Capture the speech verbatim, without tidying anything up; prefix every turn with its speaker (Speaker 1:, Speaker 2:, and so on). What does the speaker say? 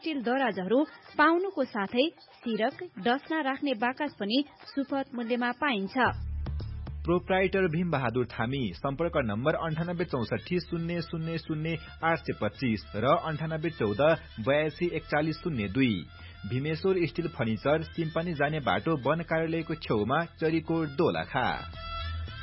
Speaker 1: Still दराजहरू पाउनुको साथै सिरक डसना राख्ने बाकस पनि सुपथ मूल्यमा पाइन्छ।
Speaker 2: प्रोप्राइटर भीम बहादुर थामी। सम्पर्क नम्बर अन्ठानब्बे चौसठी शून्य शून्य शून्य आठ सय पच्चीस र अन्ठानब्बे चौध बयासी एकचालिस शून्य दुई। भीमेश्वर स्टिल फर्निचर सिम्पानी जाने बाटो वन कार्यालयको छेउमा चरीकोट दोलखा।